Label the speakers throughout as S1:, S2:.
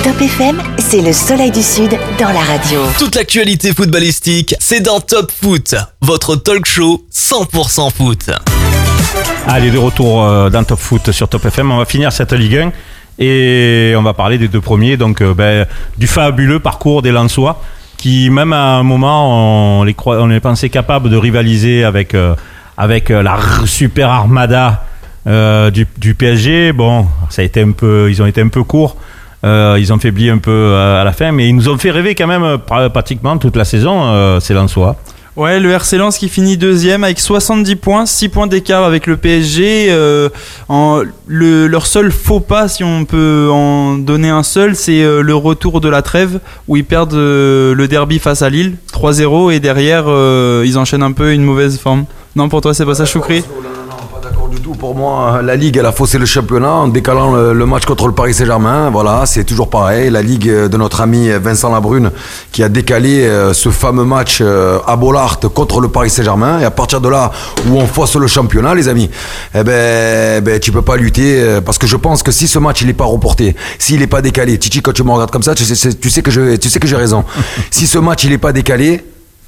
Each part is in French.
S1: Top FM, c'est le soleil du Sud dans la radio.
S2: Toute l'actualité footballistique, c'est dans Top Foot, votre talk show 100% foot.
S3: Allez, de retour dans Top Foot sur Top FM. On va finir cette Ligue 1 et on va parler des deux premiers. Donc, du fabuleux parcours des Lensois qui, même à un moment, on les pensait capables de rivaliser avec la super armada du PSG. Bon, ils ont été un peu courts. Ils ont faibli un peu à la fin, mais ils nous ont fait rêver quand même pratiquement toute la saison, ces Lensois.
S4: Ouais, le RC Lens qui finit deuxième avec 70 points, 6 points d'écart avec le PSG. Leur seul faux pas, si on peut en donner un seul, c'est le retour de la trêve où ils perdent le derby face à Lille, 3-0, et derrière ils enchaînent un peu une mauvaise forme. Non, pour toi c'est pas ça, Choukri ?
S5: Du tout. Pour moi, la Ligue, elle a faussé le championnat en décalant le match contre le Paris Saint-Germain. Voilà, c'est toujours pareil. La Ligue de notre ami Vincent Labrune qui a décalé ce fameux match à Bollaert contre le Paris Saint-Germain. Et à partir de là où on fausse le championnat, les amis, tu peux pas lutter, parce que je pense que si ce match il est pas reporté, s'il est pas décalé, Titi, quand tu me regardes comme ça, tu sais que j'ai raison. Si ce match il est pas décalé,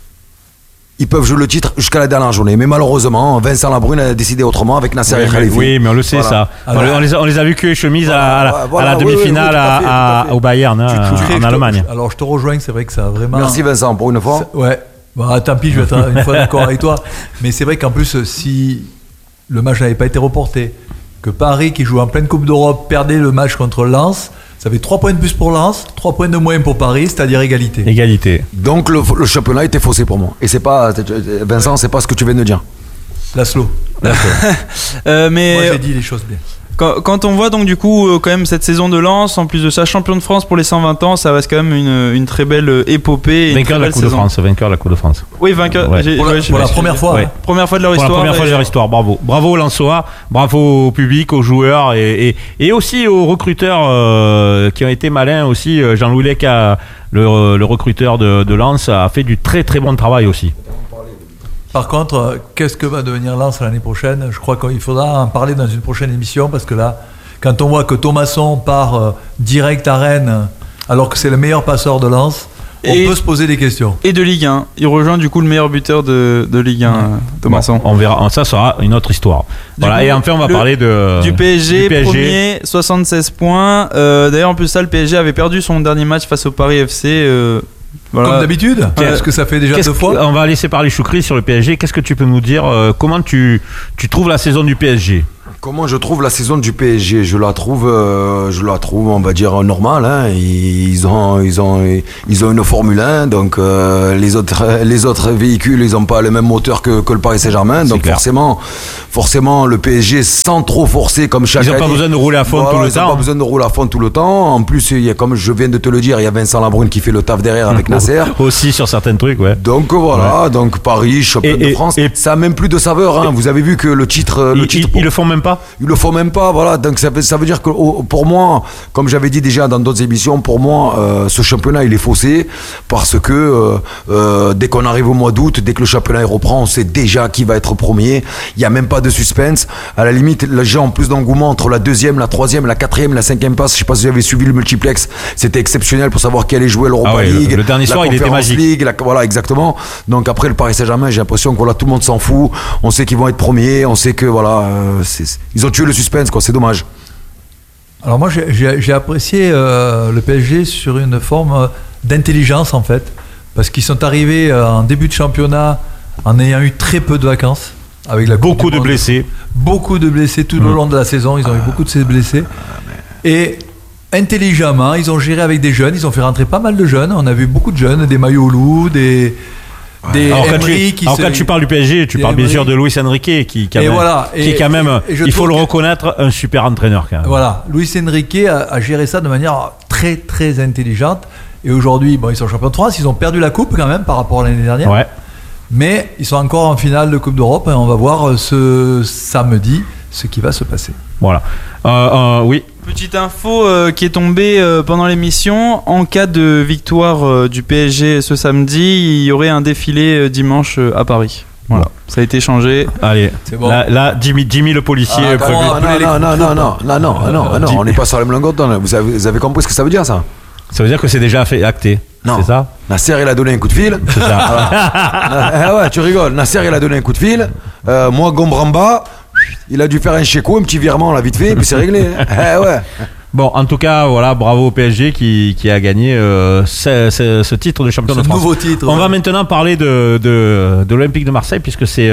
S5: ils peuvent jouer le titre jusqu'à la dernière journée. Mais malheureusement, Vincent Labrune a décidé autrement avec Nasser El Khelaïfi.
S3: Oui, mais on le sait, voilà. Ça. Alors, on les a vus que chemise à la demi-finale au Bayern, en Allemagne.
S6: Alors, je te rejoins, c'est vrai que ça a vraiment...
S5: Merci Vincent, pour une fois.
S6: Ouais, tant pis, je vais être une fois d'accord avec toi. Mais c'est vrai qu'en plus, si le match n'avait pas été reporté, que Paris, qui joue en pleine Coupe d'Europe, perdait le match contre Lens, ça fait 3 points de plus pour Lens, 3 points de moins pour Paris, c'est-à-dire égalité. Donc
S5: le championnat était faussé pour moi. Et c'est pas, Vincent, c'est pas ce que tu viens de dire.
S6: Laszlo.
S4: Mais
S6: moi j'ai dit les choses bien.
S4: Quand on voit donc du coup quand même cette saison de Lens, en plus de ça champion de France pour les 120 ans, ça reste quand même une très belle épopée.
S3: Vainqueur de la Coupe de France.
S4: Oui, vainqueur.
S6: Ouais. Pour la première fois.
S3: Ouais.
S4: Première fois de leur histoire.
S3: Première fois de leur histoire, bravo. Bravo aux Lensois, bravo au public, aux joueurs et aussi aux recruteurs qui ont été malins aussi. Jean-Louis Leca, le recruteur de Lens, a fait du très très bon travail aussi.
S6: Par contre, qu'est-ce que va devenir Lens l'année prochaine ? Je crois qu'il faudra en parler dans une prochaine émission, parce que là, quand on voit que Thomasson part direct à Rennes, alors que c'est le meilleur passeur de Lens, on peut se poser des questions.
S4: Et de Ligue 1. Il rejoint du coup le meilleur buteur de Ligue 1, Thomasson.
S3: Bon, on verra, ça sera une autre histoire. Voilà, et enfin, on va parler du
S4: PSG, premier, 76 points. D'ailleurs, en plus, ça, le PSG avait perdu son dernier match face au Paris FC.
S6: Voilà. Comme d'habitude, parce que ça fait déjà 2 fois.
S3: On va laisser parler Choukri sur le PSG. Qu'est-ce que tu peux nous dire ? Comment tu trouves la saison du PSG ?
S5: Comment je trouve la saison du PSG ? Je la trouve, on va dire, normale. Hein. Ils ont une Formule 1, donc les autres véhicules, ils n'ont pas le même moteur que le Paris Saint-Germain. C'est donc clair. Forcément, le PSG, sans trop forcer comme chaque année.
S3: Ils n'ont pas besoin de rouler à fond tout le temps.
S5: Ils n'ont pas besoin de rouler à fond tout le temps. En plus, il y a, comme je viens de te le dire, il y a Vincent Labrune qui fait le taf derrière avec Nasser.
S3: Aussi sur certains trucs, ouais.
S5: Donc voilà, donc Paris, champion de France. Ça n'a même plus de saveur. Hein. Vous avez vu que le titre,
S3: ils le font même pas.
S5: Ils le font même pas, voilà. Donc ça veut dire que pour moi, comme j'avais dit déjà dans d'autres émissions, pour moi, ce championnat il est faussé parce que dès qu'on arrive au mois d'août, dès que le championnat il reprend, on sait déjà qui va être premier. Il y a même pas de suspense. À la limite, les gens ont plus d'engouement entre la 2e, la 3e, la 4e, la 5e passe. Je sais pas si vous avez suivi le multiplex. C'était exceptionnel pour savoir qui allait jouer l'Europa League.
S3: Le dernier soir, il était magique.
S5: League, voilà, exactement. Donc après le Paris Saint-Germain, j'ai l'impression que voilà, tout le monde s'en fout. On sait qu'ils vont être premiers. On sait que voilà, ils ont tué le suspense, quoi. C'est dommage.
S6: Alors moi, j'ai apprécié le PSG sur une forme d'intelligence en fait, parce qu'ils sont arrivés en début de championnat en ayant eu très peu de vacances, avec
S3: beaucoup de blessés
S6: tout le long de la saison. Ils ont eu beaucoup de ces blessés et intelligemment, ils ont géré avec des jeunes. Ils ont fait rentrer pas mal de jeunes. On a vu beaucoup de jeunes, des Mayoulou, des
S3: quand tu parles du PSG, tu parles bien sûr de Luis Enrique qui est quand même, il faut le reconnaître, un super entraîneur quand même.
S6: Voilà, Luis Enrique a géré ça de manière très très intelligente. Et aujourd'hui, ils sont champions de France. Ils ont perdu la coupe quand même par rapport à l'année dernière.
S3: Ouais.
S6: Mais ils sont encore en finale de Coupe d'Europe et on va voir ce samedi ce qui va se passer.
S3: Voilà. Oui.
S4: Petite info qui est tombée pendant l'émission. En cas de victoire du PSG ce samedi, il y aurait un défilé dimanche à Paris. Voilà, ça a été changé.
S3: Allez, c'est bon. Là, Jimmy le policier prévu.
S5: Non, on n'est pas sur la même longueur d'onde. Vous avez compris ce que ça veut dire, ça ?
S3: Ça veut dire que c'est déjà acté.
S5: Non.
S3: C'est ça?
S5: Nasser, il a donné un coup de fil.
S3: C'est ça.
S5: Ouais, tu rigoles. Nasser, il a donné un coup de fil. Moi, Gombramba, il a dû faire un chéco, un petit virement, là, vite fait, puis c'est réglé. Ouais.
S3: Bon, en tout cas, voilà, bravo au PSG qui a gagné ce titre de champion de France.
S6: Nouveau titre.
S3: On va maintenant parler de l'Olympique de Marseille, puisque c'est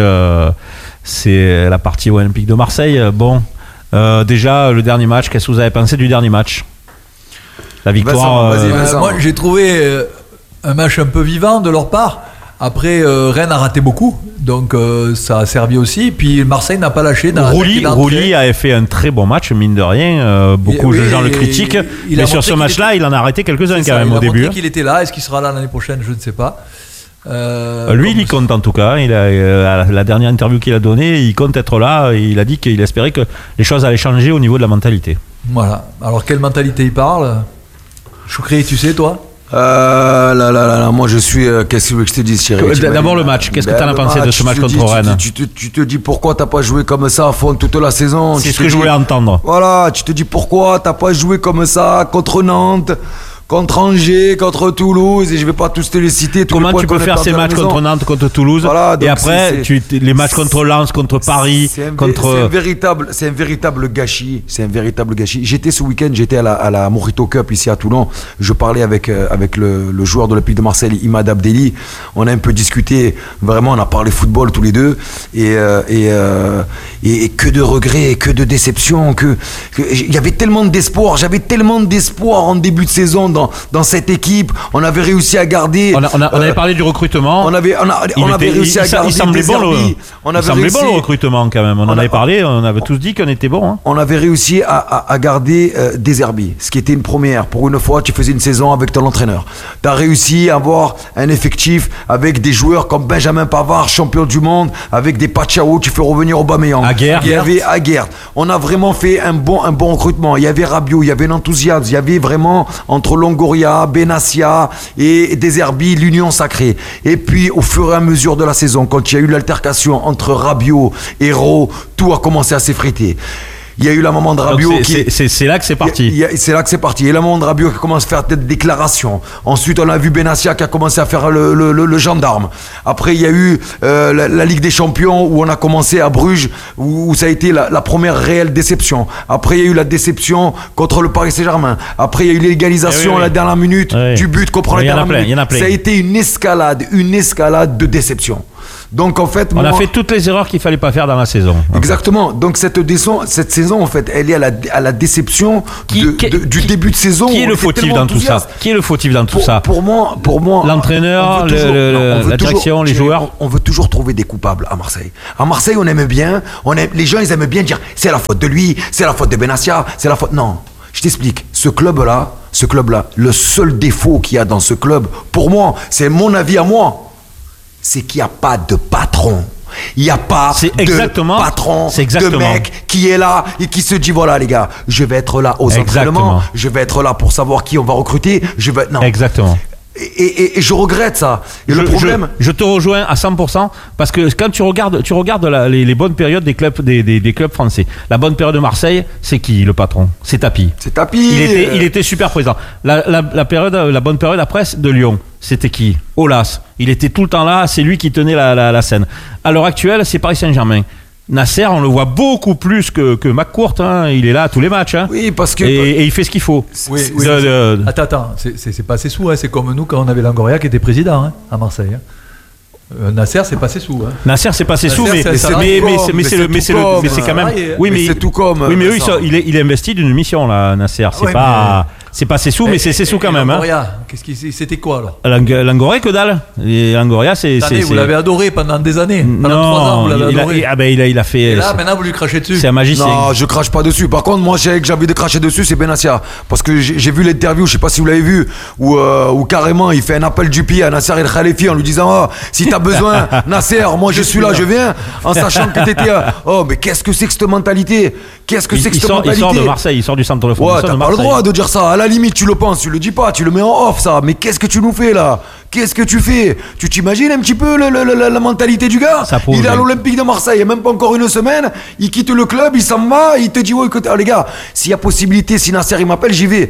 S3: la partie olympique de Marseille. Bon, déjà, le dernier match, qu'est-ce que vous avez pensé du dernier match? La victoire.
S5: Vas-y.
S6: Moi, j'ai trouvé un match un peu vivant de leur part. Après, Rennes a raté beaucoup, donc ça a servi aussi. Puis Marseille n'a pas lâché.
S3: Rouli a fait un très bon match, mine de rien. Beaucoup de gens le critiquent. Mais sur ce match-là, il en a arrêté quelques-uns quand même au début.
S6: Il a montré qu'il était là. Est-ce qu'il sera là l'année prochaine? Je ne sais pas.
S3: Lui, il y compte en tout cas. Il a, la dernière interview qu'il a donnée, il compte être là. Il a dit qu'il espérait que les choses allaient changer au niveau de la mentalité.
S6: Voilà. Alors, quelle mentalité il parle? Choukri, tu sais, toi?
S5: Moi je suis. Qu'est-ce que tu veux que je te dise, chérie?
S3: D'abord le match. Qu'est-ce que tu en as pensé de ce match contre Rennes?
S5: Tu te dis pourquoi t'as pas joué comme ça à fond toute la saison?
S3: C'est ce que je voulais entendre.
S5: Voilà, tu te dis pourquoi t'as pas joué comme ça contre Nantes, contre Angers, contre Toulouse, et je vais pas tous te les citer.
S3: Comment tu peux faire ces matchs contre Nantes, contre Toulouse,
S5: voilà,
S3: et après les matchs contre Lens, contre Paris,
S5: c'est un véritable gâchis. C'est un véritable gâchis. J'étais ce week-end, à la Mojito Cup ici à Toulon. Je parlais avec le joueur de l'Olympique de Marseille, Imad Abdelli. On a un peu discuté. Vraiment, on a parlé football tous les deux, et que de regrets, que de déceptions, il y avait tellement d'espoir. J'avais tellement d'espoir en début de saison dans cette équipe. On avait réussi à garder.
S3: On avait parlé du recrutement.
S5: On avait réussi à garder.
S3: Il semblait bon le recrutement quand même. On en avait parlé. On avait tous dit qu'on était bon. Hein.
S5: On avait réussi à garder Deserbi, ce qui était une première. Pour une fois, tu faisais une saison avec ton entraîneur. Tu as réussi à avoir un effectif avec des joueurs comme Benjamin Pavard, champion du monde, avec des Pachao. Tu fais revenir Aubameyang.
S3: Il
S5: y avait Aguerd. On a vraiment fait un bon recrutement. Il y avait Rabiot, il y avait l'enthousiasme, il y avait vraiment entre Longoria, Benassia et Deserbi, l'union sacrée. Et puis au fur et à mesure de la saison, quand il y a eu l'altercation entre Rabiot et Rowe, tout a commencé à s'effriter. Il y a eu la maman de Rabiot
S3: c'est là que c'est parti.
S5: C'est là que c'est parti. Et la maman de Rabiot qui commence à faire des déclarations. Ensuite, on a vu Benassia qui a commencé à faire le gendarme. Après, il y a eu la Ligue des Champions où on a commencé à Bruges, où ça a été la première réelle déception. Après, il y a eu la déception contre le Paris Saint-Germain. Après, il y a eu l'égalisation à la dernière minute du but qu'on prend la dernière minute. Ça a été une escalade de déception. Donc en fait,
S3: on a fait toutes les erreurs qu'il fallait pas faire dans la saison.
S5: Exactement. Donc cette saison en fait, elle est à la déception du début de saison.
S3: Qui est le fautif dans tout ça? Qui est le fautif dans tout ça?
S5: Pour moi,
S3: l'entraîneur, la direction, les joueurs.
S5: On veut toujours trouver des coupables à Marseille. À Marseille, on aime bien. Les gens, ils aiment bien dire c'est la faute de lui, c'est la faute de Benassia, c'est la faute. Non, je t'explique. Ce club-là, le seul défaut qu'il y a dans ce club, pour moi, c'est mon avis à moi. C'est qu'il n'y a pas de patron. Il n'y a pas de patron, de mec qui est là et qui se dit voilà les gars, je vais être là aux entraînements, je vais être là pour savoir qui on va recruter. Non.
S3: Exactement.
S5: Et je regrette ça. Et le problème,
S3: je te rejoins à 100% parce que quand tu regardes les bonnes périodes des clubs français. La bonne période de Marseille, c'est qui le patron? C'est Tapi. Il était super présent. La bonne période après de Lyon, c'était qui? Aulas. Il était tout le temps là. C'est lui qui tenait la scène. À l'heure actuelle, c'est Paris Saint-Germain. Nasser, on le voit beaucoup plus que McCourt. Hein. Il est là à tous les matchs. Hein.
S5: Oui, parce que
S3: et il fait ce qu'il faut.
S6: Oui. Attends, c'est pas Sessou. Hein. C'est comme nous quand on avait Longoria qui était président à Marseille. Hein. Nasser, c'est pas Sessou. Hein.
S3: Nasser, c'est pas Sessou, mais c'est quand même. Oui, mais
S5: c'est tout comme.
S3: Oui, mais eux, il est investi d'une mission là, Nasser. C'est pas Sessou, mais c'est Sessou quand même.
S6: Longoria, c'était quoi alors?
S3: Longoria, que dalle. Longoria,
S6: vous l'avez adoré pendant des années. Pendant 3 ans, vous l'avez adoré.
S3: Il a fait.
S6: Et là, maintenant, vous lui crachez dessus.
S3: C'est un magicien.
S5: Non, je crache pas dessus. Par contre, moi, j'ai envie de cracher dessus, c'est Benassia. Parce que j'ai vu l'interview, je sais pas si vous l'avez vu, où carrément il fait un appel du pied à Nasser El Khelaïfi en lui disant si t'as besoin, Nasser, moi je suis là, je viens. En sachant que t'étais. Mais qu'est-ce que c'est que cette mentalité? Qu'est-ce que c'est que cette mentalité?
S3: Il sort de Marseille, il sort du centre de formation.
S5: Ouais, t'as pas le droit de dire ça. À la limite, tu le penses, tu le dis pas, tu le mets en off, ça. Mais qu'est-ce que tu nous fais là? Qu'est-ce que tu fais? Tu t'imagines un petit peu la mentalité du gars? Il est à l'Olympique de Marseille, il n'y a même pas encore une semaine. Il quitte le club, il s'en va, il te dit ouais, écoute, les gars, s'il y a possibilité, si Nasser il m'appelle, j'y vais.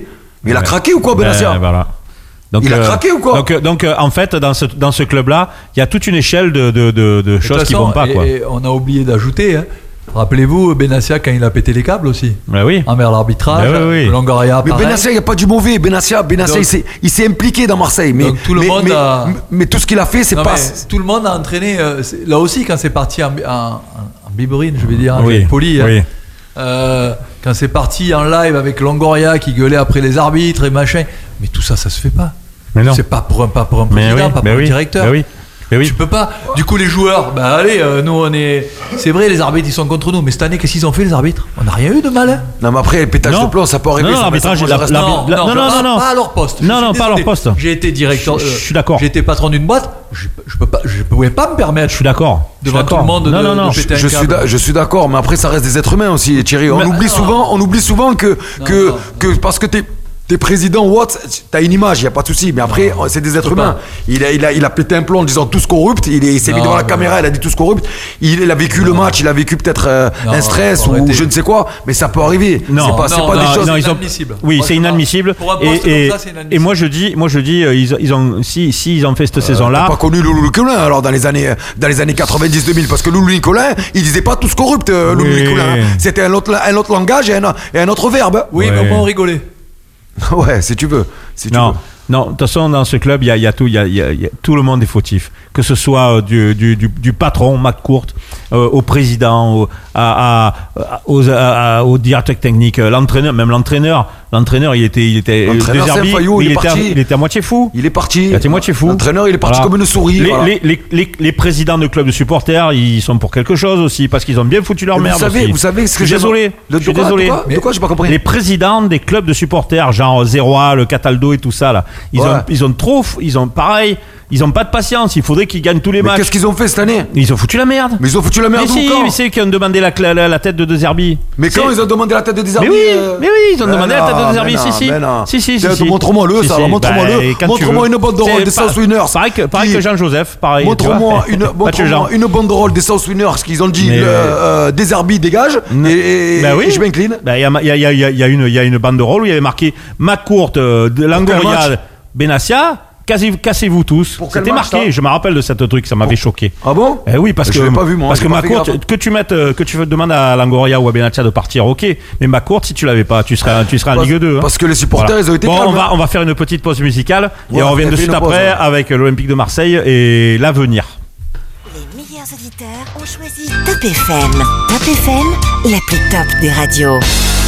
S5: Mais il a craqué ou quoi, Benassia?
S3: Voilà. Donc,
S5: il a craqué ou quoi?
S3: Donc, en fait, dans ce club-là, il y a toute une échelle de choses qui vont pas, quoi.
S6: Et on a oublié d'ajouter, hein. Rappelez-vous, Benassia, quand il a pété les câbles aussi.
S3: Oui.
S6: Envers l'arbitrage, Longoria.
S5: Mais Benassia, il n'y a pas du mauvais. Benassia, il s'est impliqué dans Marseille. Mais,
S6: donc, tout le monde
S5: mais tout ce qu'il a fait, c'est pas.
S6: Tout le monde a entraîné. Là aussi, quand c'est parti en biberine, je vais dire, poli.
S3: Oui.
S6: Quand c'est parti en live avec Longoria qui gueulait après les arbitres et machin. Mais tout ça, ça se fait pas.
S3: Mais non.
S6: C'est pas pour un président, pas pour un directeur.
S3: Mais oui.
S6: Tu peux pas. Du coup, les joueurs, allez, nous on est. C'est vrai, les arbitres ils sont contre nous, mais cette année, qu'est-ce qu'ils ont fait, les arbitres? On n'a rien eu de mal. Hein.
S5: Non, mais après, le pétage de plomb, ça peut arriver.
S3: Non, l'arbitrage,
S6: non, pas à leur poste.
S3: Non, pas à leur poste.
S6: J'ai été directeur.
S3: Je suis d'accord.
S6: J'ai été patron d'une boîte. Je pouvais pas me permettre.
S3: Je suis d'accord.
S6: Devant tout le monde de péter un câble.
S5: Je suis d'accord, mais après, ça reste des êtres humains aussi, Thierry. On oublie souvent que parce que t'es président, t'as une image, il n'y a pas de souci. Mais après, c'est des êtres humains. Il a pété un plomb en disant tous corrupts. Il s'est mis devant la caméra, il a dit tous corrupts. Il a vécu le match, il a vécu peut-être un stress ou je ne sais quoi. Mais ça peut arriver.
S3: Non,
S5: c'est pas des choses.
S6: Inadmissible.
S3: Oui, c'est inadmissible.
S6: Pour un poste comme ça, c'est inadmissible.
S3: Et moi je dis, ils ont fait cette saison-là.
S5: T'as pas connu Loulou Nicolin alors dans les années 90-2000 parce que Loulou Nicolin, il disait pas tous corrupts. Loulou Nicolin, c'était un autre langage et un autre verbe.
S6: Oui, mais au moins on rigolait.
S5: Ouais, si tu veux.
S3: Non, de toute façon, dans ce club, il y a tout le monde est fautif. Que ce soit du patron, McCourt, au président, au directeur technique, l'entraîneur, il était il était à moitié fou.
S5: Il est parti.
S3: Il était moitié fou.
S5: L'entraîneur, il est parti comme une souris.
S3: Les présidents de clubs de supporters, ils sont pour quelque chose aussi, parce qu'ils ont bien foutu leur merde aussi.
S5: Vous savez ce que
S3: je suis désolé.
S5: De quoi j'ai pas compris?
S3: Les présidents des clubs de supporters, genre Zeroa, le Cataldo et tout ça, là, ils ont pareil. Ils ont pas de patience, il faudrait qu'ils gagnent tous les matchs.
S5: Qu'est-ce qu'ils ont fait cette année?
S3: Ils ont foutu la merde.
S5: Mais ils ont foutu la merde
S3: où quand? Mais c'est qui ont demandé la tête de De Zerbi.
S5: Mais quand ils ont demandé la tête de De Zerbi?
S3: Mais oui, ils ont demandé la tête de De Zerbi. Si.
S5: Montre-moi-le, ça. Montre-moi une banderole des South Winners.
S3: Pareil que Jean-Joseph, pareil.
S5: Montre-moi une banderole des South Winners qu'ils ont dit De Zerbi dégage et je m'incline.
S3: Il y a une banderole où il y avait marqué McCourt, Longoria, Benassia. Cassez-vous tous. C'était marqué. Je me rappelle de cette truc, ça m'avait choqué.
S5: Ah bon?
S3: Oui, parce que
S5: je l'ai pas vu, moi.
S3: Parce que McCourt, que tu demandes à Longoria ou à Benassia de partir, ok. Mais McCourt, si tu l'avais pas, tu serais en Ligue 2.
S5: Parce que les supporters, ils ont été calmes.
S3: On va faire une petite pause musicale et on revient de suite après avec l'Olympique de Marseille et l'avenir.
S1: Les meilleurs auditeurs ont choisi Top FM. Top FM, la plus top des radios.